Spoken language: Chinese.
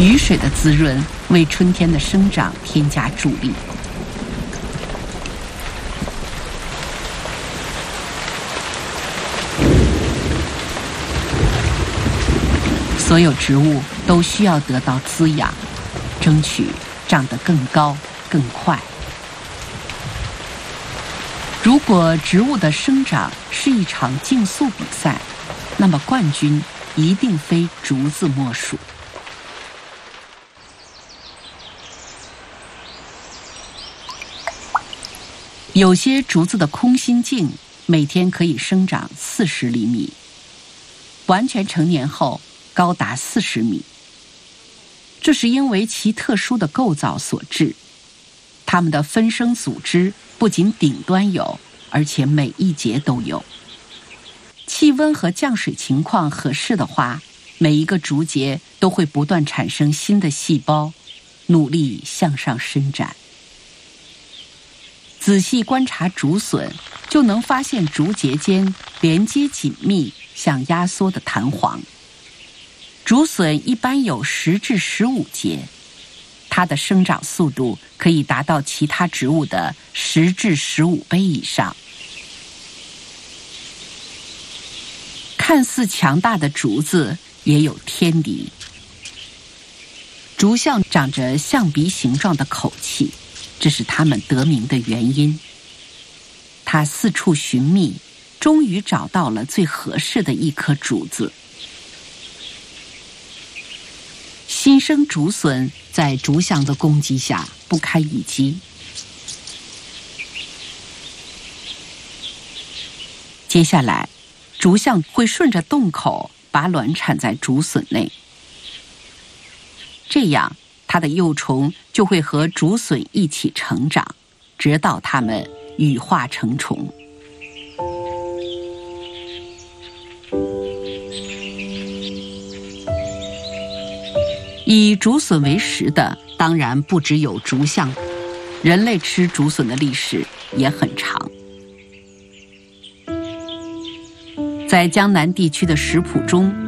雨水的滋润为春天的生长添加助力。所有植物都需要得到滋养，争取长得更高更快。如果植物的生长是一场竞速比赛，那么冠军一定非竹子莫属。有些竹子的空心茎每天可以生长40厘米，完全成年后高达40米。这是因为其特殊的构造所致。它们的分生组织不仅顶端有，而且每一节都有。气温和降水情况合适的话，每一个竹节都会不断产生新的细胞，努力向上伸展。仔细观察竹笋，就能发现竹节间连接紧密，像压缩的弹簧。竹笋一般有10至15节，它的生长速度可以达到其他植物的10至15倍以上。看似强大的竹子也有天敌。竹象长着象鼻形状的口器，这是它们得名的原因。它四处寻觅，终于找到了最合适的一颗竹子。新生竹笋在竹象的攻击下不堪一击。接下来，竹象会顺着洞口把卵产在竹笋内，这样它的幼虫就会和竹笋一起成长，直到它们羽化成虫。以竹笋为食的当然不只有竹象，人类吃竹笋的历史也很长。在江南地区的食谱中，